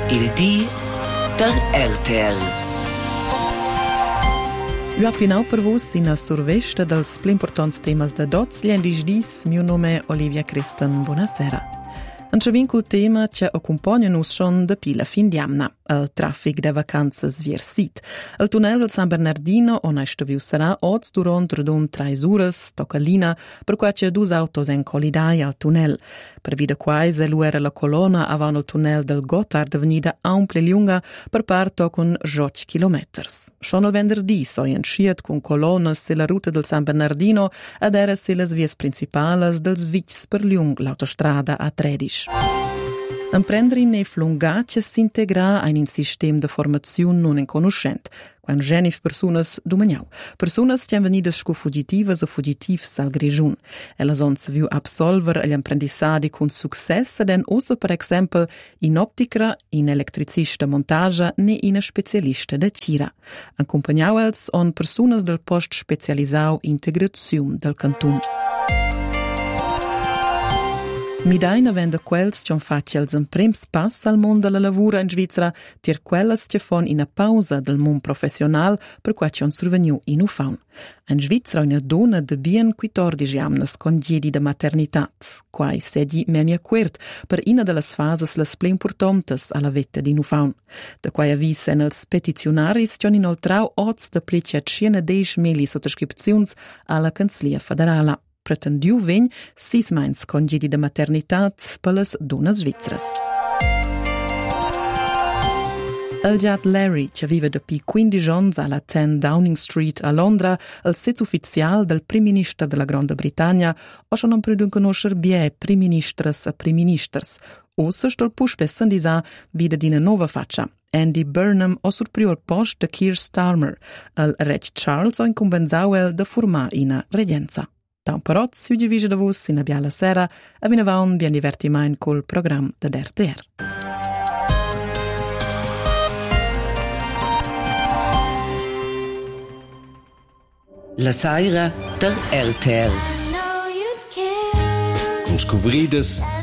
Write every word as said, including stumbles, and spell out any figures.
Il D der R T L. Io appinau per vos in a survesta dels pli importants temas da dots gli endis dis, mio nome è Olivia Christen, buonasera. Ancevin col tema che accompagna nus schon da pila fin diamna, il traffic de vacanzas vier sit. Il tunnel del San Bernardino on esta viu sarà oz durant redun trais uras, tocca lina, per qua c'è dus autos en collidai al tunnel. Per vida quais eluera la colonna avan il tunnel del Gotthard venida amplia lunga per parto con jotg kilometers. Schon il venerdì so enschiet con colonnas se la ruta del San Bernardino ad era se las vies principales dels vics per lung l'autostrada A tredici. Emprendere in flungace s'integra in un sistema de formazione non inconoscent, quan genif personas domaniau. Personas che han venidas sco fugitivas o fugitivs al grigiun. Elas on se viu absolver agli apprendissadi con success ed en ossa per exempel in optica, in elettricista montagia ne in specialista de tira. Accompagnau els on personas del post specialisau integrazione del cantun. Midaina vende quels che faccia els emprems pass al mondo della lavura in Svizzera, tier quelles che fon in a pausa del mondo professional per qua che on surveniu in ufaun. In Svizzera una donna de bien quattordici amnes congedi de maternitat, quai sedi memi acquert per una delle fases les ple importantes alla vetta di ufaun. De quai avvisen els petitionaris che on inoltrau oz de plecia ciena deish meli sottoscripzions alla Canzlia Federala. Pretendiu vegn sis mains congedi de maternitat per les donas svizras. El giat Larry, che vive dapi quindici anni alla dieci Downing Street a Londra, il sitz ufficial del Prim Minister della Grande Bretagna, o schon non predun conoscer bie Prim Ministers e Prim Ministers. Ossa stol push bessan disa vida di una nova faccia. Andy Burnham o surpriu al post de Keir Starmer. El reg Charles o incumbenzau el de formar ina regenza. Tan però, si divise da vos in abbia la sera, e vi ne vaun bien divertimain col program de R T R. La saira der R T L. Con scobrides